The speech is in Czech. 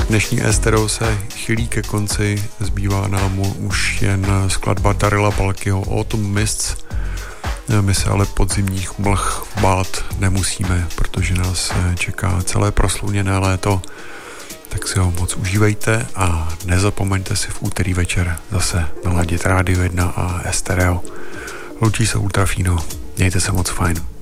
Dnešní Estero se chylí ke konci, zbývá nám už jen skladba Darryla Balkyho Autumn Mists. My se ale podzimních mlh bát nemusíme, protože nás čeká celé prosluněné léto, tak si ho moc užívejte a nezapomeňte si v úterý večer zase naladit Rádio 1 a Estereo. Loučí se Ultrafino, mějte se moc fajn.